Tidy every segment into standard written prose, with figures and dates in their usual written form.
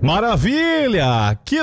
Maravilha! Aqui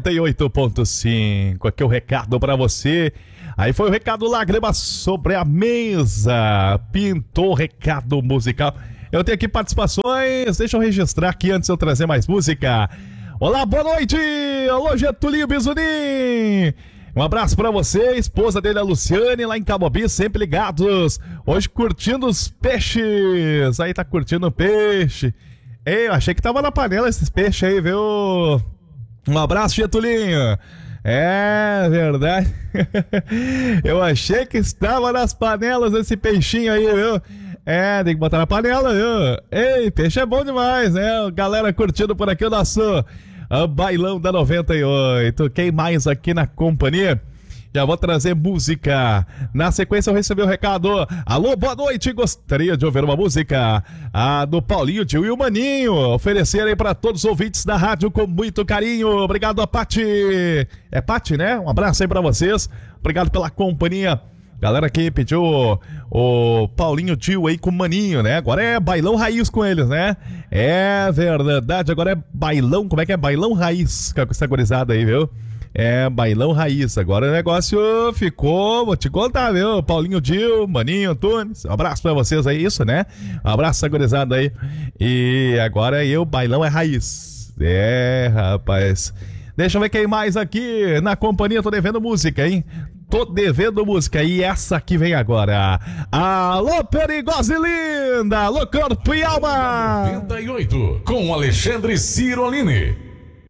98.5. Aqui é o recado pra você. Aí foi o recado Lágrimas sobre a Mesa. Pintou o recado musical. Eu tenho aqui participações. Deixa eu registrar aqui antes de eu trazer mais música. Olá, boa noite! Alô, Getulinho Bizunim! Um abraço pra você, esposa dele, a Luciane, lá em Camobi, sempre ligados. Hoje curtindo os peixes. Aí tá curtindo o peixe. Ei, eu achei que tava na panela esses peixes aí, viu? Um abraço, Getulinho. É verdade. Eu achei que estava nas panelas esse peixinho aí, viu? É, tem que botar na panela, viu? Ei, peixe é bom demais, né? Galera curtindo por aqui o nosso bailão da 98. Quem mais aqui na companhia? Já vou trazer música. Na sequência eu recebi o recado. Alô, boa noite. Gostaria de ouvir uma música. A do Paulinho, Tio e o Maninho. Oferecer aí para todos os ouvintes da rádio com muito carinho. Obrigado a Pati. É Pati, né? Um abraço aí para vocês. Obrigado pela companhia. Galera que pediu o Paulinho Tio aí com o Maninho, né? Agora é bailão raiz com eles, né? É verdade, agora é bailão, como é que é? Bailão raiz com essa gurizada aí, viu? É, bailão raiz. Agora o negócio ficou, vou te contar, viu? Paulinho Tio, Maninho, Antunes. Um abraço pra vocês aí, isso, né? Um abraço, gurizada aí. E agora o bailão é raiz. É, rapaz. Deixa eu ver quem mais aqui na companhia. Tô devendo música, hein? Tô devendo música. E essa aqui vem agora. Alô, perigosa e linda! Alô, corpo e alma! 98, com Alexandre Cirolini.